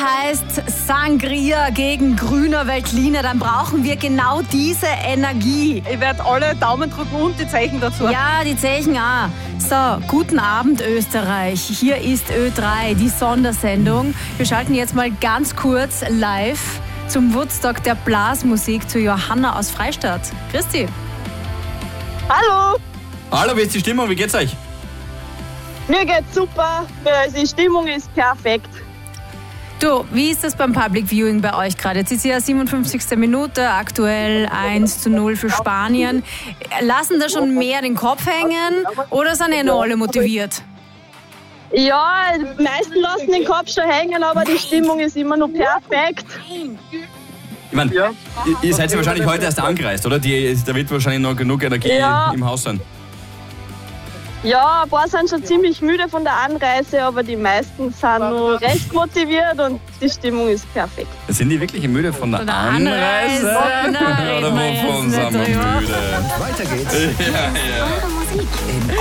heißt Sangria gegen grüner Veltliner, dann brauchen wir genau diese Energie. Ich werde alle Daumen drücken und die Zeichen dazu. Ja, die Zeichen auch. So, guten Abend Österreich. Hier ist Ö3, die Sondersendung. Wir schalten jetzt mal ganz kurz live zum Woodstock der Blasmusik zu Johanna aus Freistadt. Christi. Hallo, Hallo, wie ist die Stimmung? Wie geht's euch? mir geht's super. Die Stimmung ist perfekt. Du, wie ist das beim Public Viewing bei euch gerade? Jetzt ist ja 57. Minute, aktuell 1:0 für Spanien. Lassen da schon mehr den Kopf hängen oder sind eh noch alle motiviert? Ja, die meisten lassen den Kopf schon hängen, aber die Stimmung ist immer noch perfekt. Ich meine, ihr seid ja wahrscheinlich heute erst angereist, oder? Da wird wahrscheinlich noch genug Energie im Haus sein. Ja, ein paar sind schon ziemlich müde von der Anreise, aber die meisten sind noch recht motiviert und die Stimmung ist perfekt. Sind die wirklich müde von der Anreise? Na, Oder wovon sind wir müde? Weiter geht's. Ja.